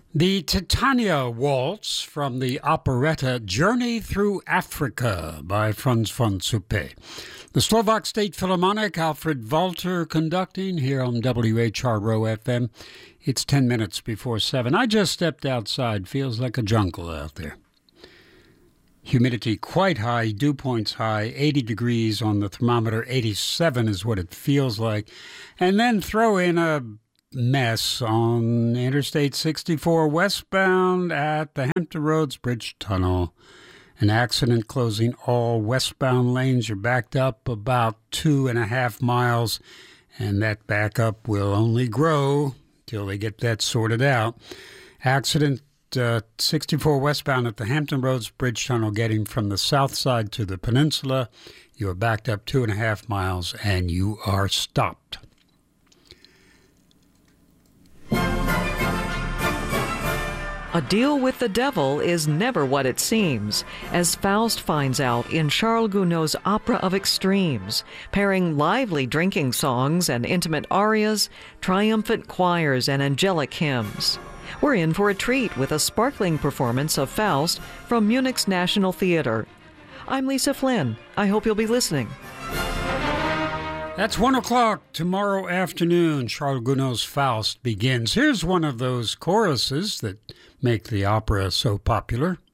The Titania Waltz from the operetta Journey Through Africa by Franz von Suppé. The Slovak State Philharmonic, Alfred Walter conducting here on WHRO FM. It's 10 minutes before 7. I just stepped outside. Feels like a jungle out there. Humidity quite high, dew points high, 80 degrees on the thermometer, 87 is what it feels like. And then throw in a mess on Interstate 64 westbound at the Hampton Roads Bridge Tunnel. An accident closing all westbound lanes. You're backed up about 2.5 miles, and that backup will only grow till they get that sorted out. Accident 64 westbound at the Hampton Roads Bridge Tunnel, getting from the south side to the peninsula. You are backed up 2.5 miles, and you are stopped. A deal with the devil is never what it seems, as Faust finds out in Charles Gounod's Opera of Extremes, pairing lively drinking songs and intimate arias, triumphant choirs, and angelic hymns. We're in for a treat with a sparkling performance of Faust from Munich's National Theater. I'm Lisa Flynn. I hope you'll be listening. That's 1 o'clock tomorrow afternoon. Charles Gounod's Faust begins. Here's one of those choruses that make the opera so popular.